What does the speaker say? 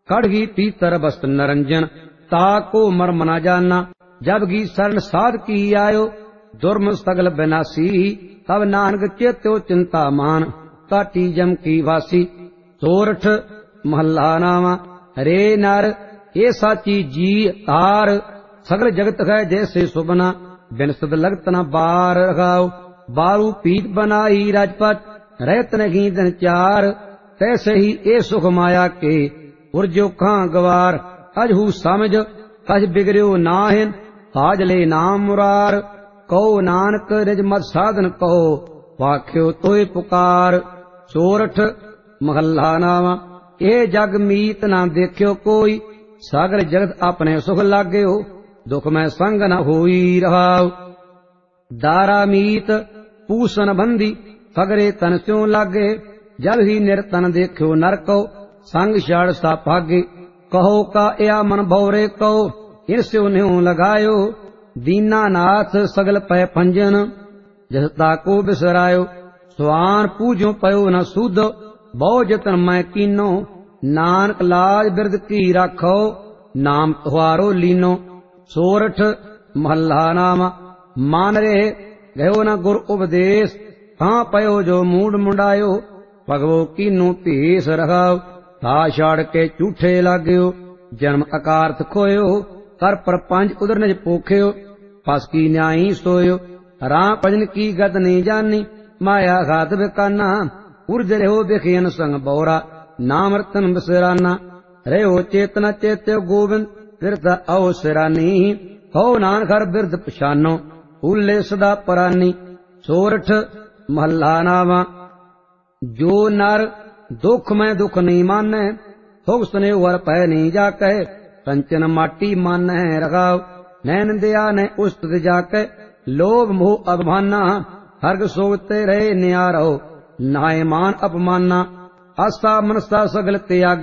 कड़गी पीतर वस्त नरंजन, ताको मर्म न जाना। जब गी शरण साध की आयो, दुर्म सगल विनाशी। तब नानक चेत्यो चिंता मान, काटी जम की वासी। सोरठ महला नावा। रे नर ये साची जी तार, सगल जगत है जैसे सुबना। बिनसद लगत न बार रखाओ, बारू पीत बनाई राजपट। रहत नहीं दिन चार, तैसे ही ए सुख माया के उर्जो खां गवार। अजहू समझ कछ बिगड़ो नाहिन, काज ले नाम मुरार। कहो नानक निज मत साधन कहो, वाख्यो तोय पुकार। सोरठ महला नावा। ए जग मीत ना देखियो कोई, सागर जगत अपने सुख लाग्यो। दुख में संग न होई रहाओ, दारा मीत पूसन बंदी। सगरे तन स्यों लागे, जब ही निरतन देखियो नरको। संग छाड़ सा भागे, कहो का या मन भौरे कहो। इन स्यों न्यों लगायो, दीना नाथ सगल पै पंजन। जसता को बिसरायो, स्वान पूजो पयो न सूद। बहु जतन मैं कीनो, नानक लाज बिरद की राखो। नाम तुहारो लीनो। सोरठ महला नामा। मान रे गयो न गुर उपदेश, हाँ पयो जो मूड मुंडायो। भगवो कीनू भेस रखाओ, था छाड़ के झूठे लाग्यो। जन्म अकारथ खोयो, कर परपंच उदर निज पोख्यो। फस की न्यायी सोयो, राम भजन की गत नहीं जानी। माया घात बेकाना, उर्ज रहो बेखियन संग बौरा। नाम रतन बिसराना, रहो चेतना चेत्यो गोविंद। बिरथ अवसरानी, हो नानक हर बिरध पछानो। उल्ले सदा परानी। सोरठ महला नावा। जो नर दुख में दुख नहीं माने, सुख स्नेह वर पै नहीं जाके। कंचन माटी मान है रखाओ, नैन दया ने उस्तत जाके। लोभ मोह अभिमाना, हर्ग सोते रहे न्यारो। नाय मान अपमाना, आस्था मनसा सगल त्याग।